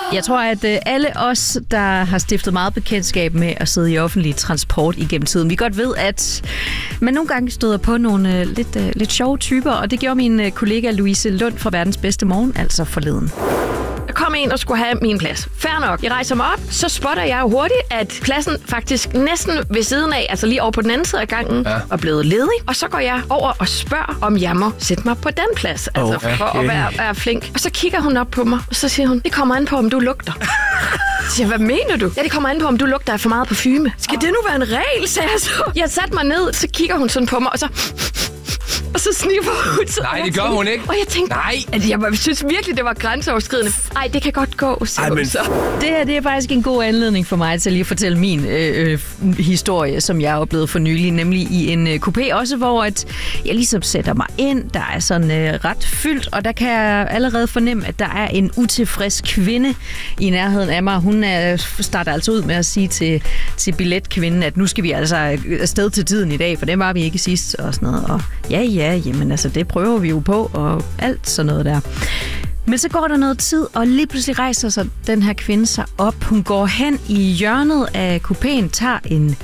Jeg tror, at alle os, der har stiftet meget bekendtskab med at sidde i offentlig transport igennem tiden, vi godt ved, at man nogle gange støder på nogle lidt sjove typer, og det gjorde min kollega Louise Lund fra Verdens Bedste Morgen altså forleden. Der kom en og skulle have min plads. Fair nok. Jeg rejser mig op, så spotter jeg jo hurtigt, at pladsen faktisk næsten ved siden af, altså lige over på den anden side af gangen, er blevet ledig. Og så går jeg over og spørger, om jeg må sætte mig på den plads, altså for at være flink. Og så kigger hun op på mig, og så siger hun, det kommer an på, om du lugter. Så siger, hvad mener du? Ja, det kommer an på, om du lugter af for meget parfume. Skal det nu være en regel, sagde jeg så. Jeg satte mig ned, så kigger hun sådan på mig, og så sniffer hun. Nej, det gør hun ikke. Og jeg tænkte, at jeg synes virkelig, det var grænseoverskridende. Nej, det kan godt gå, siger hun så. Det her, det er faktisk en god anledning for mig til lige at fortælle min historie, som jeg oplevede for nylig, nemlig i en coupé også, hvor at jeg ligesom sætter mig ind. Der er sådan ret fyldt, og der kan jeg allerede fornemme, at der er en utilfreds kvinde i nærheden af mig. Hun starter altså ud med at sige til billetkvinden, at nu skal vi altså afsted til tiden i dag, for det var vi ikke sidst og sådan noget. Og jamen altså det prøver vi jo på, og alt sådan noget der. Men så går der noget tid, og lige pludselig rejser sig den her kvinde sig op. Hun går hen i hjørnet af kupéen, tager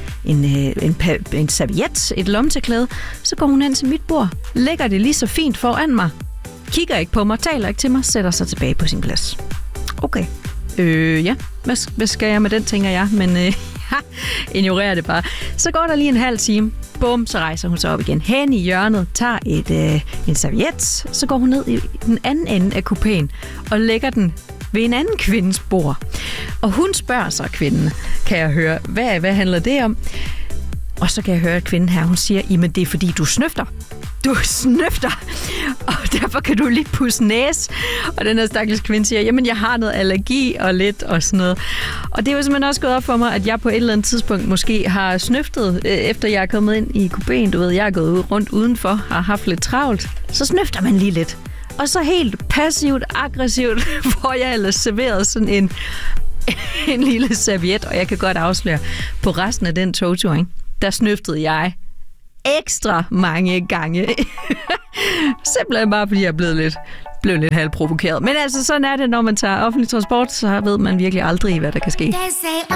en serviet, et lommetørklæde. Så går hun hen til mit bord, lægger det lige så fint foran mig, kigger ikke på mig, taler ikke til mig, sætter sig tilbage på sin plads. Okay. Ja, hvad skal jeg med den, tænker jeg, men ignorerer det bare. Så går der lige en halv time. Bum, så rejser hun sig op igen. Hen i hjørnet, tager en serviet, så går hun ned i den anden ende af kupéen og lægger den ved en anden kvindes bord. Og hun spørger så kvinden, kan jeg høre, hvad handler det om? Og så kan jeg høre, at kvinden her, hun siger, jamen det er fordi, du snøfter. Du snøfter, og derfor kan du lige pusse næse. Og den her stakkels kvinde siger, jamen jeg har noget allergi og lidt og sådan noget. Og det er jo simpelthen også gået op for mig, at jeg på et eller andet tidspunkt måske har snøftet, efter jeg er kommet ind i kupéen. Du ved, jeg er gået rundt udenfor, har haft lidt travlt. Så snøfter man lige lidt. Og så helt passivt, aggressivt, hvor jeg ellers serveret sådan en lille serviet, og jeg kan godt afsløre, på resten af den togtur, ikke? Der snøftede jeg ekstra mange gange. Simpelthen bare, fordi jeg blev lidt halvprovokeret. Men altså, sådan er det, når man tager offentlig transport, så ved man virkelig aldrig, hvad der kan ske.